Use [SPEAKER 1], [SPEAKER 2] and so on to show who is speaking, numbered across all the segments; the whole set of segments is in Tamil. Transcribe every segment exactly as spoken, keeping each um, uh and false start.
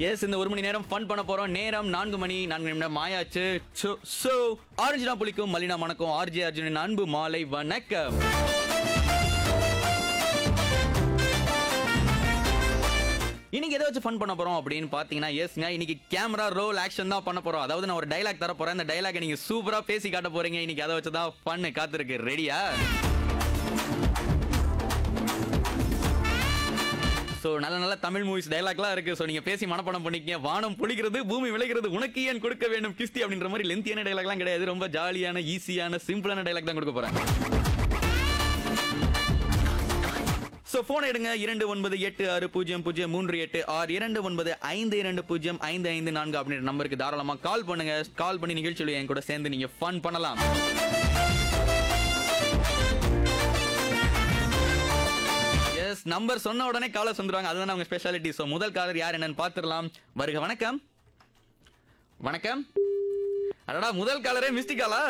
[SPEAKER 1] எஸ், இந்த ஒரு மணி நேரம் ஃபன் பண்ண போறோம். நேரம் நான்கு மணி நான்கு நிமிடம் ஆயாச்சு. சோ ஆரஞ்சுனா புளிக்கும் மல்லினா மணக்கும் ஆர்ஜே அர்ஜுனின் அன்பு மாலை வணக்கம். இன்னைக்கு எதை வச்சு ஃபன் பண்ண போறோம் அப்படின்னு பாத்தீங்கன்னா, எஸ்ங்க, இன்னைக்கு கேமரா ரோல் ஆக்ஷன் தான் பண்ண போறோம். அதாவது நான் ஒரு டைலாக் தர போறேன். அந்த டைலாக் நீங்க சூப்பரா பேசி காட்ட போறீங்க. இன்னைக்கு அதை வச்சு தான் ஃபன் காத்திருக்கு. ரெடியா? ஸோ நல்ல நல்ல தமிழ் மூவிஸ் டைலாக்லாம் இருக்கு. ஸோ நீங்க பேசி மனப்படம் பண்ணிக்கங்க. வானம் பொழிகிறது, பூமி விளைகிறது, உனக்கு ஏன் கொடுக்க வேண்டும் கிஸ்தி அப்படின்ற மாதிரி லென்த்தியான டைலாக்லாம் கிடையாது. ரொம்ப ஜாலியான, ஈஸியான, சிம்பிளான டைலாக் தான் கொடுக்க போறேன். ஸோ போன் எடுங்க. இரண்டு ஒன்பது எட்டு ஆறு பூஜ்ஜியம் பூஜ்ஜியம் மூன்று எட்டு ஆறு இரண்டு ஒன்பது ஐந்து இரண்டு பூஜ்ஜியம் ஐந்து ஐந்து நான்கு அப்படின்ற நம்பருக்கு தாராளமா கால் பண்ணுங்க. கால் பண்ணி நிகழ்ச்சியில் என் கூட சேர்ந்து நீங்க ஃபன் பண்ணலாம். எஸ், நம்பர் சொன்ன உடனே காலர்ஸ் வந்துருவாங்க. அதுதான் அவங்க ஸ்பெஷாலிட்டி. ஸோ முதல் காலர் யார் என்னன்னு பார்த்துடலாம். வருக வணக்கம். வணக்கம். அடடா, முதல் காலரே மிஸ்டி காலா.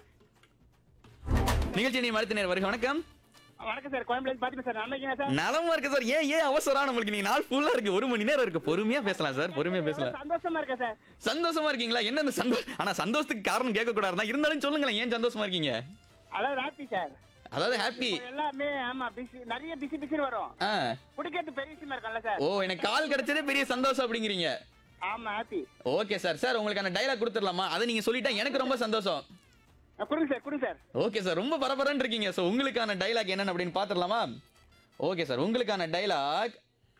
[SPEAKER 1] நிகழ்ச்சி நீ மறுத்து நேர். வருக வணக்கம்.
[SPEAKER 2] வணக்கம் சார், கோயம்புல பாத்துட்டு சார். நல்லா சார்?
[SPEAKER 1] நலமா இருக்கு சார். ஏன் ஏன் அவசரம்? நம்மளுக்கு நீ நாள் ஃபுல்லா இருக்கு, ஒரு மணி நேரம் இருக்கு. பொறுமையா பேசலாம் சார், பொறுமையா பேசலாம்.
[SPEAKER 2] சந்தோஷமா இருக்கேன் சார்.
[SPEAKER 1] சந்தோஷமா இருக்கீங்களா? என்ன இந்த சந்தோஷம்? ஆனா சந்தோஷத்துக்கு காரணம் கேட்க கூடாதுதான். இருந்தாலும் சொல்லுங்களேன், ஏன் சந்தோஷமா இருக்கீங்க?
[SPEAKER 2] அதாவது ஹாப்பி சார்.
[SPEAKER 1] அதாவது ஹாப்பி
[SPEAKER 2] எல்லாமே ஆமா பிஸி, நிறைய பிஸி பிஸி வரும். குடிக்கிறது பெரிய விஷயமா இருக்கல சார்.
[SPEAKER 1] ஓ, எனக்கு கால் கிடைச்சதே பெரிய சந்தோஷம் அப்படிங்கிறீங்க.
[SPEAKER 2] ஆமா, ஹாப்பி.
[SPEAKER 1] Okay sir. சார் உங்களுக்கான டைலாக் கொடுத்துடலாமா? அதை நீங்க சொல்லிட்டா எனக்கு ரொம்ப சந்தோஷம்.
[SPEAKER 2] கொடுங்க சார், கொடுங்க சார்.
[SPEAKER 1] ஓகே சார், ரொம்ப பரபரன்னு இருக்கீங்க. சோ உங்களுக்கான டைலாக் என்னன்னு அப்படின்னு பாத்துடலாமா? ஓகே சார், உங்களுக்கான டைலாக்.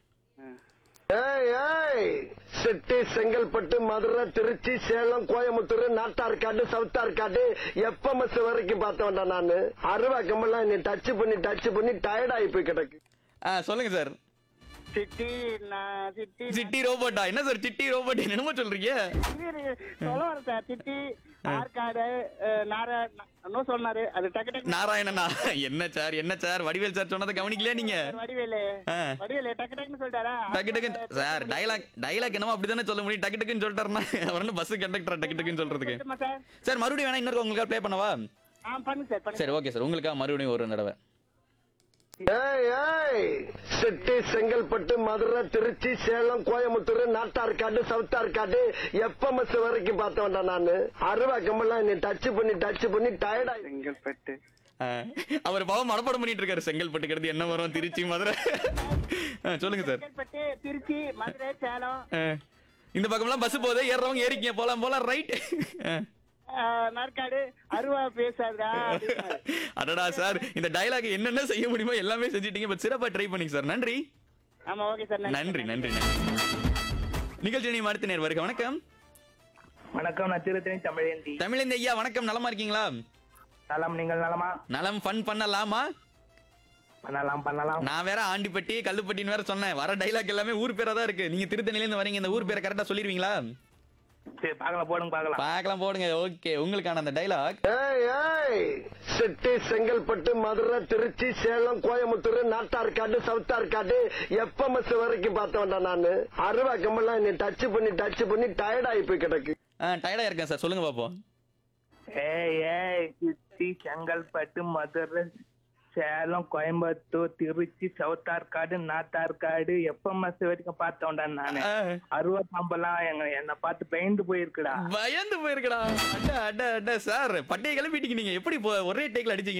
[SPEAKER 3] ஏய் ஏய் சிட்டி, செங்கல்பட்டு, மதுரை, திருச்சி, சேலம், கோயம்புத்தூர், நாட்டார்காடு, சவுத்தார்காடு, எப்எம்எஸ் வரைக்கும் பார்த்தவன்டா நானு. அருவா கம்பெல்லாம் நீ டச் பண்ணி டச் பண்ணி டயர்ட் ஆகி போய் கிடக்கு.
[SPEAKER 1] சொல்லுங்க சார்.
[SPEAKER 2] சிட்டி நான் சிட்டி
[SPEAKER 1] சிட்டி ரோபோட்டா? என்ன சார் சிட்டி ரோபோட் என்னமோ சொல்றீங்க?
[SPEAKER 2] சொல்ல வரேன் சார். சிட்டி ஆர்காடு நாரா என்ன சொன்னாரு அது டக்கு டக்கு.
[SPEAKER 1] நாராயணனா? என்ன சார் என்ன சார் வடிவேல் சார் சொன்னதை கவனிக்கலையா நீங்க?
[SPEAKER 2] வடிவேலு வடிவேலு டக்கு டக்குன்னு சொல்லிட்டாரா?
[SPEAKER 1] டக்கு டக்கு சார் டைலாக் டைலாக் என்னமோ அப்படிதானே சொல்ல முடியும். டக்கு டக்குன்னு சொல்லிட்டாருன்னா அவரு பஸ் கண்டக்டர் டக்கு டக்குன்னு சொல்றதுக்கு. சார் மறுபடியும் வேணா இன்னொரு உங்களுக்கு ப்ளே பண்ணவா?
[SPEAKER 2] ஆ பண்ணுங்க சார், பண்ணுங்க.
[SPEAKER 1] சரி ஓகே சார், உங்களுக்காக மறுபடியும் ஒரு தடவை.
[SPEAKER 3] ஏய் ஏய் சிட்டி, செங்கல்பட்டு, மதுரை, திருச்சி, சேலம், கோயம்புத்தூர், நாட்டார்காடு, சவுத்தார்காடு, எப்எம்எஸ் வரைக்கும் பார்த்தவன்டா நானு. அருவா கம்பெல்லாம் நீ டச் பண்ணி டச் பண்ணி டயர்ட் ஆகி.
[SPEAKER 2] செங்கல்பட்டு
[SPEAKER 1] அவர் பாவம் மனப்பாடம் பண்ணிட்டு இருக்காரு. செங்கல்பட்டு கிடந்து என்ன வரும்? திருச்சி, மதுரை. சொல்லுங்க சார்.
[SPEAKER 2] செங்கல்பட்டு, திருச்சி, மதுரை, சேலம்.
[SPEAKER 1] இந்த பக்கம்லாம் பஸ் போதே, ஏறவங்க ஏறிக்கீங்க, போலாம் போலாம். ரைட்.
[SPEAKER 2] நாற்காடு அருவா பேசாதா.
[SPEAKER 1] அடடா சார், இந்த டயலாக் என்னென்ன செய்ய முடியுமோ எல்லாமே செஞ்சிட்டீங்க. பட் சிறப்பா ட்ரை பண்ணீங்க சார். நன்றி.
[SPEAKER 2] ஆமா, ஓகே சார்.
[SPEAKER 1] நன்றி நன்றி நன்றி. நிகழ்ச்சி நீ மறுத்து நேர். வருக வணக்கம்.
[SPEAKER 4] வணக்கம், நான் திருத்தணி தமிழேந்தி.
[SPEAKER 1] தமிழேந்தி ஐயா வணக்கம். நலமா இருக்கீங்களா?
[SPEAKER 4] நலம், நீங்கள் நலமா?
[SPEAKER 1] நலம். ஃபன் பண்ணலாமா?
[SPEAKER 4] பண்ணலாம் பண்ணலாம்.
[SPEAKER 1] நான் வேற ஆண்டிப்பட்டி கல்லுப்பட்டின்னு வேற சொன்னேன். வர டைலாக் எல்லாமே ஊர் பேரா தான் இருக்கு. நீங்க திருத்தணில இருந்து வரீங்க, இந்த ஊர் பேரை கரெக்டா சொல்லிருவீங்களா?
[SPEAKER 4] சரி, பார்க்கலாம், போடுங்க பார்க்கலாம்.
[SPEAKER 1] பார்க்கலாம், போடுங்க. ஓகே, உங்களுக்கான அந்த டைலாக்.
[SPEAKER 3] ஏய் ஏய் சிட்டி, செங்கல்பட்டு, மதுரை, திருச்சி, சேலம், கோயம்புத்தூர், நாட்டார்காடு, சவுத்தார்காடு, எப்எம்எஸ் வரைக்கும் பார்த்தவன்டா நானு. அருவா கம்பெல்லாம் நீ டச் பண்ணி டச் பண்ணி டயர்ட் ஆகி போய் கிடக்கு.
[SPEAKER 1] டயர்டா இருக்கேன் சார், சொல்லுங்க பாப்போம்.
[SPEAKER 4] ஏய் ஏய் சிட்டி, செங்கல்பட்டு, மதுரை, சேலம், கோயம்புத்தூர், திருச்சி, சவுத்தார்காடு, நாட்டார்காடு, எப்எம்எஸ் வரைக்கும் பார்த்தோம்டா நானு. அருவா சம்பளம் எங்க என்ன பார்த்து பயந்து போயிருக்குடா.
[SPEAKER 1] பயந்து போயிருக்கடா. அட அட அட சார், பட்டையை கிளப்பிட்டீங்க. நீங்க எப்படி ஒரே டேக்ல அடிச்சீங்க?